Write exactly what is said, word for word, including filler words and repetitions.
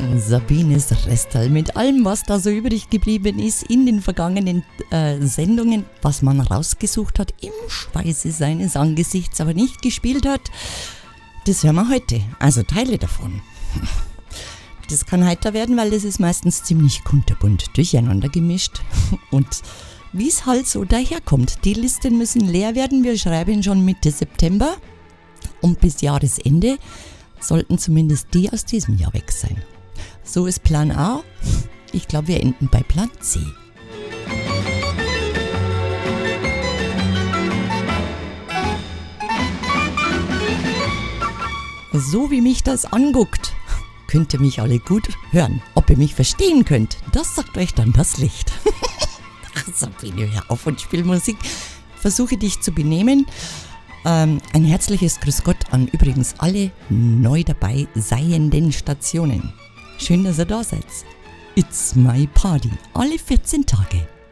Sabines Restal mit allem, was da so übrig geblieben ist in den vergangenen äh, Sendungen, was man rausgesucht hat im Schweiße seines Angesichts, aber nicht gespielt hat, das hören wir heute. Also Teile davon. Das kann heiter werden, weil das ist meistens ziemlich kunterbunt durcheinander gemischt. Und wie es halt so daherkommt, die Listen müssen leer werden. Wir schreiben schon Mitte September und bis Jahresende sollten zumindest die aus diesem Jahr weg sein. So ist Plan A. Ich glaube, wir enden bei Plan C. So wie mich das anguckt, könnt ihr mich alle gut hören. Ob ihr mich verstehen könnt, das sagt euch dann das Licht. Ach Sabine, hör auf und spiel Musik. Versuche dich zu benehmen. Ähm, ein herzliches Grüß Gott an übrigens alle neu dabei seienden Stationen. Schön, dass ihr da seid. It's my party. Alle vierzehn Tage.